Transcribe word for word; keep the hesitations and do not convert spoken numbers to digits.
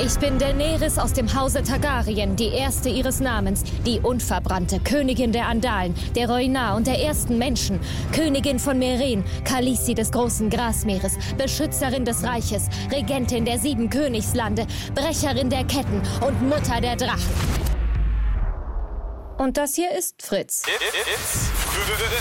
Ich bin Daenerys aus dem Hause Targaryen, die erste ihres Namens, die unverbrannte Königin der Andalen, der Rhoynar und der ersten Menschen, Königin von Meereen, Khaleesi des großen Grasmeeres, Beschützerin des Reiches, Regentin der sieben Königslande, Brecherin der Ketten und Mutter der Drachen. Und das hier ist Fritz.